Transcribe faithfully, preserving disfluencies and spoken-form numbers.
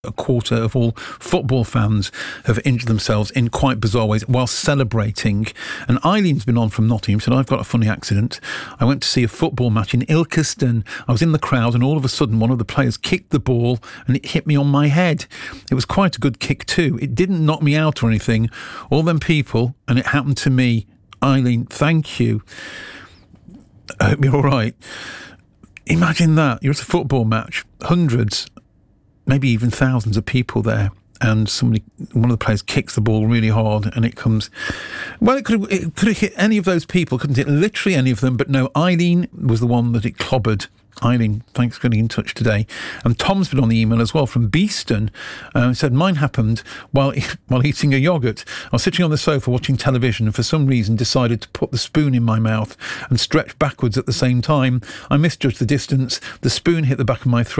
a quarter of all football fans have injured themselves in quite bizarre ways while celebrating. And Eileen's been on from Nottingham, said, I've got a funny accident. I went to see a football match in Ilkeston. I was in the crowd and all of a sudden one of the players kicked the ball and it hit me on my head. It was quite a good kick too. It didn't knock me out or anything. All them people, and it happened to me. Eileen, thank you. I hope you're all right. Imagine that. You're at a football match, hundreds, maybe even thousands of people there, and somebody, one of the players kicks the ball really hard and it comes, well, it could have, it could have hit any of those people, couldn't it? Literally any of them, but no, Eileen was the one that it clobbered. Eileen, thanks for getting in touch today. And Tom's been on the email as well from Beeston. Uh, he said, mine happened while while eating a yoghurt. I was sitting on the sofa watching television and for some reason decided to put the spoon in my mouth and stretch backwards at the same time. I misjudged the distance. The spoon hit the back of my throat